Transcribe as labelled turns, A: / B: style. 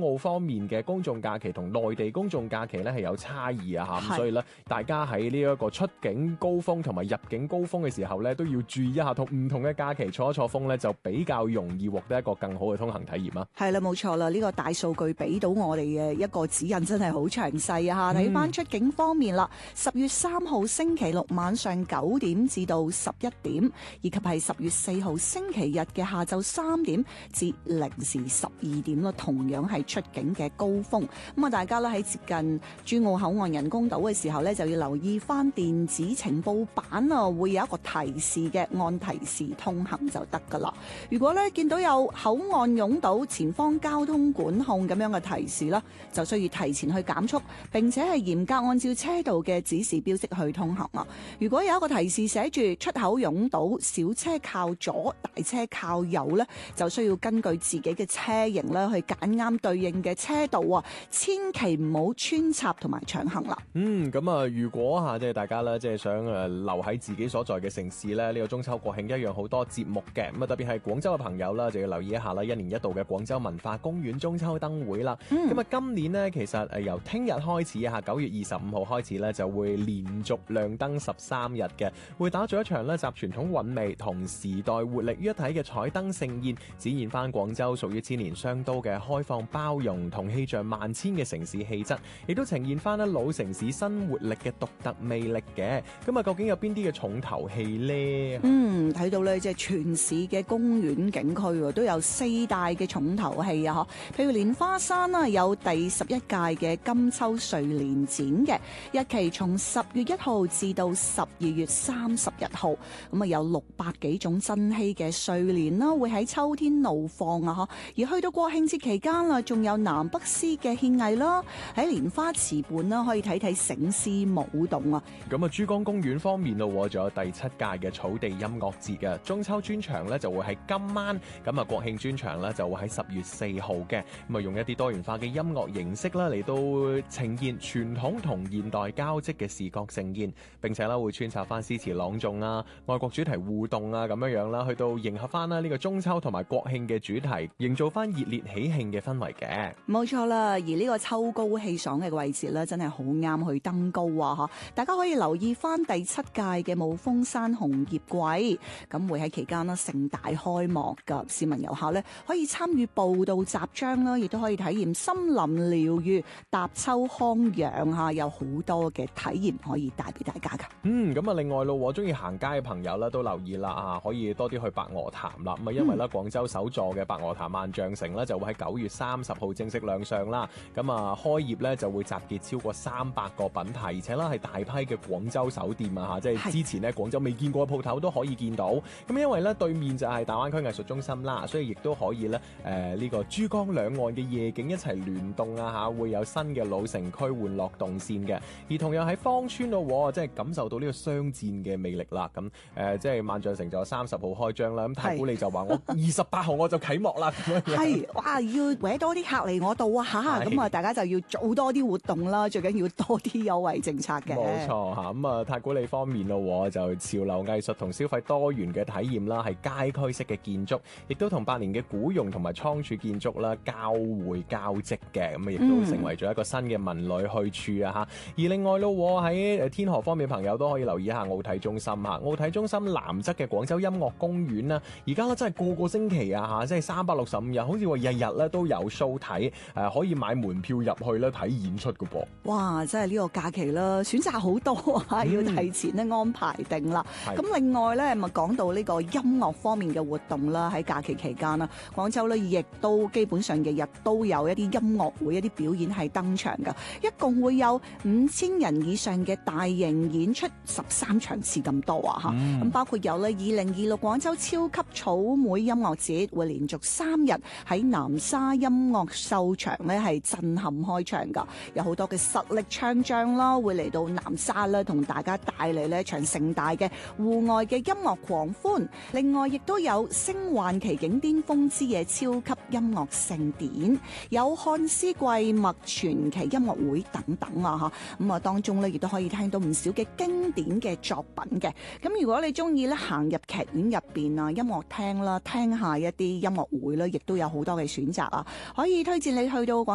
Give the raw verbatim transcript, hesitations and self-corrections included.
A: 澳方面嘅公眾假期同內地公眾假期咧係有差異啊嚇，咁所以咧大家喺呢一個出境高峰同埋入境高峰嘅時候咧都要注意一下，同唔同嘅假期錯一錯峰咧就比較容易獲得一個更好嘅通行體驗啊。
B: 係啦，冇錯啦，呢、這個大數據俾到我哋嘅一個指引真係好詳細啊嚇！睇翻出境方面啦，十月三號星期六晚上九點至到十一點，以及係十月四號星期日嘅下晝三點至零時十二點咯，同樣係出境嘅高峰。咁啊，大家咧喺接近珠澳口岸人工島嘅時候咧，就要留意翻電子情報板啊，會有一個提示嘅，按提示通行就得噶啦。如果咧見到有口岸擁堵、前方交通管控咁樣嘅提示啦，就需要提前去減速，並且係嚴格按照車道嘅指示標識去通行啊。如果有一個提示寫住出口擁堵，小車靠左，大車靠右咧，就需要根據自己嘅車型咧去揀啱對應嘅車道啊，千祈唔好穿插同埋搶行啦。
A: 嗯，咁啊，如果吓即係大家咧，即係想誒留喺自己所在嘅城市咧，呢個中秋國慶一樣好多節目嘅。咁啊，特別係廣州嘅朋友啦，就要留意一下啦，一年一度嘅廣州文化公園中秋燈會啦。咁啊、嗯，今年呢，其實誒由聽日開始啊，九月二十五號開始咧，就會連續亮燈十三日嘅，會打造一場咧集傳統韻味同時代活力於一體嘅彩燈盛宴，展現翻廣州屬於千年商都嘅開放包容同氣象萬千嘅城市氣質，亦都呈現翻咧老城市新活力嘅獨特魅力嘅。咁啊，究竟有邊啲嘅重頭戲呢？嗯，
B: 睇到咧，即係全市嘅公園景區都有四大嘅重頭戲啊！嗬，譬如蓮花山啦，有第十一屆嘅金秋睡蓮展嘅，日期從十月一號至到十二月三十一號，咁啊有六百幾種珍稀嘅睡蓮啦，會喺秋天怒放啊！嗬，而去到國慶節期間啦，仲有南北獅嘅獻藝啦，喺蓮花池畔啦，可以睇睇醒獅舞動啊！
A: 咁啊，珠江公園方面咯，仲有第七屆嘅草地音樂節嘅中秋專場咧，就會喺今晚；咁啊，國慶專場咧就會喺十月四號嘅。咁啊，用一啲多元化嘅音樂形式啦，嚟到呈現傳統同現代交織嘅視覺盛宴，並且咧會穿插翻詩詞朗誦啊、愛國主題互動啊咁樣樣啦，去到迎合翻啦呢個中秋同埋國慶嘅主題，營造翻熱烈喜慶嘅氛圍嘅。
B: 冇錯啦，而呢個秋高氣爽嘅季節咧，真係好啱去登高啊！嗬，大家可以留意翻第七屆嘅霧峰山紅葉季，咁會喺期間啦盛大開幕噶，市民遊客咧可以參與步道集章啦，亦都可以體驗森林療愈、踏秋康養吓，有好多嘅體驗可以帶俾大家噶。
A: 嗯，咁啊，另外咯，我中意行街嘅朋友咧都留意啦啊，可以多啲去白鵝潭啦。咁啊，因為咧廣州首座嘅白鵝潭萬象城咧就會喺九月三十號正式亮相啦。咁啊，開業咧就會集結超過三百個品牌，而且咧係大批嘅廣州手店啊吓，即係之前咧廣州未見過嘅鋪頭都可以見到。咁因為咧對面就係大灣區藝術中心啦，所以亦都可以咧誒呢個珠江兩岸嘅夜景一齊聯動啊吓，會有新嘅老城區玩樂動線嘅。而同樣喺芳村咯，即係感受到呢個商戰嘅魅力啦。咁誒、呃、即係萬象城就三十號開張啦。咁太古里就話我二十八號我就啟幕啦。
B: 係哇，要搲多啲客嚟我度啊吓，咁啊大家就要做多啲活動啦，最緊要多啲優惠政策嘅。
A: 冇錯吓，咁啊太古里方面咯，就潮流藝術同消費多元嘅體驗啦，係街區式嘅建築，亦都同百年嘅古榕同埋倉儲建築啦交匯交織嘅，咁啊亦都成為咗一個新嘅文旅去處啊吓。而另外咯喺誒天河方面朋友都可以留意一下奧體中心吓，奧體中心南側嘅廣州音樂公園啦，而家咧真係個個星期啊吓，即係三百六十五日，好似話日日咧都有 show 睇，誒可以買門票入去咧睇演出噶噃。
B: 哇，真係呢個假期啦，選擇好多啊，嗯、要提前咧安排定啦。咁
A: 是
B: 另外咧，咪講到呢個音樂方面嘅活動啦，喺假期期間啦，廣州咧亦都基本上日日都有一啲音樂會、一啲表演係登場噶，一共會有五千人以上嘅大型演出，十三場次咁多啊吓。咁、嗯、包括有咧二零二六廣州超級草莓音樂節會連續三日喺南沙音樂秀場咧係震撼開場噶，有好多嘅實力唱將啦，會嚟到南沙啦，同大家帶嚟呢一場盛大嘅戶外嘅音樂狂歡。另外亦都有星幻奇景巔峰之夜超級音樂盛典，有漢詩季默傳奇音樂會等等啊吓。咁啊當中咧亦都可以聽到唔少嘅經典嘅作品嘅。咁如果你中意咧行入劇院入邊啊，音樂廳啦，聽下一啲音樂會咧，亦都有好多嘅選擇啊，可以推薦你去到廣